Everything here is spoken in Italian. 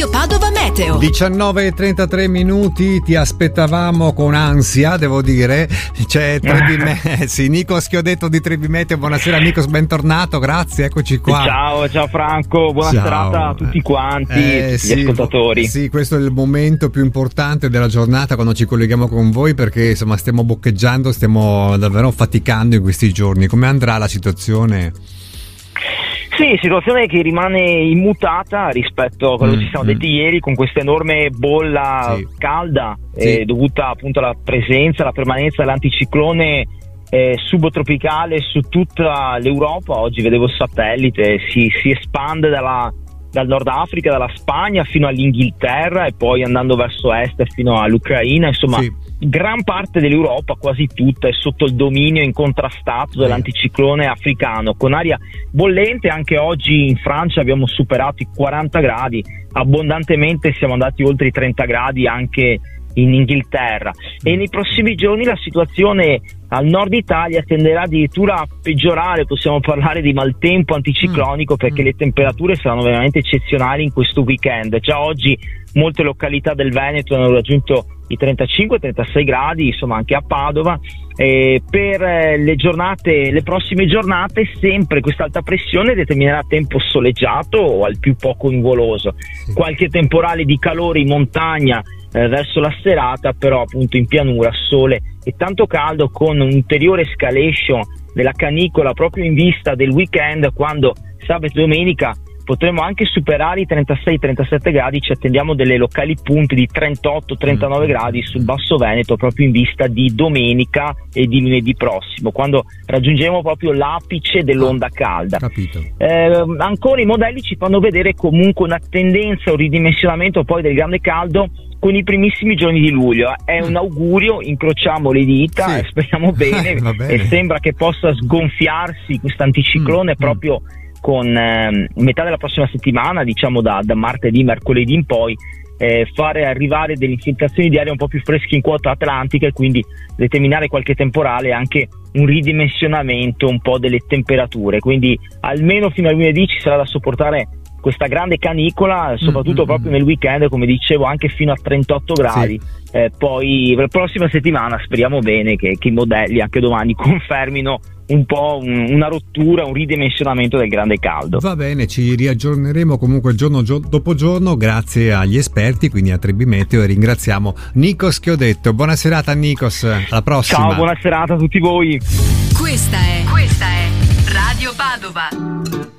Radio Padova Meteo. 19:33 minuti, ti aspettavamo con ansia, devo dire. C'è sì, Nikos Chiodetto di Trebi Meteo. Buonasera Nikos, bentornato, grazie, eccoci qua. Ciao Franco, buona serata a tutti quanti, gli ascoltatori. Sì, questo è il momento più importante della giornata quando ci colleghiamo con voi, perché insomma stiamo boccheggiando, stiamo davvero faticando in questi giorni. Come andrà la situazione? Sì, situazione che rimane immutata rispetto a quello che ci siamo detti ieri, con questa enorme bolla calda dovuta appunto alla presenza, alla permanenza dell'anticiclone subtropicale su tutta l'Europa. Oggi vedevo il satellite, si espande dal Nord Africa, dalla Spagna fino all'Inghilterra e poi andando verso est fino all'Ucraina, insomma gran parte dell'Europa, quasi tutta, è sotto il dominio incontrastato dell'anticiclone africano, con aria bollente. Anche oggi in Francia abbiamo superato i 40 gradi, abbondantemente siamo andati oltre i 30 gradi anche in Inghilterra, e nei prossimi giorni la situazione al nord Italia tenderà addirittura a peggiorare. Possiamo parlare di maltempo anticiclonico perché le temperature saranno veramente eccezionali in questo weekend. Già oggi molte località del Veneto hanno raggiunto i 35-36 gradi, insomma anche a Padova. Per le prossime giornate sempre questa alta pressione determinerà tempo soleggiato o al più poco nuvoloso, qualche temporale di calore in montagna verso la serata, però appunto in pianura sole e tanto caldo, con un'ulteriore escalation della canicola proprio in vista del weekend, quando sabato e domenica potremo anche superare i 36-37 gradi. Ci attendiamo delle locali punte di 38-39 gradi sul Basso Veneto proprio in vista di domenica e di lunedì prossimo, quando raggiungeremo proprio l'apice dell'onda calda. Ancora i modelli ci fanno vedere comunque una tendenza, un ridimensionamento poi del grande caldo con i primissimi giorni di luglio. È un augurio, incrociamo le dita, speriamo bene, e sembra che possa sgonfiarsi questo anticiclone proprio con metà della prossima settimana, diciamo da martedì, mercoledì in poi, fare arrivare delle infiltrazioni di aria un po' più fresche in quota atlantica e quindi determinare qualche temporale e anche un ridimensionamento un po' delle temperature. Quindi almeno fino a lunedì ci sarà da sopportare questa grande canicola, soprattutto proprio nel weekend, come dicevo, anche fino a 38 gradi. Poi per la prossima settimana speriamo bene che i modelli anche domani confermino un po' una rottura, un ridimensionamento del grande caldo. Va bene, ci riaggiorneremo comunque giorno dopo giorno grazie agli esperti, quindi a Trebi Meteo, e ringraziamo Nikos Chiodetto. Buona serata Nikos, alla prossima. Ciao, buona serata a tutti voi. Questa è Radio Padova.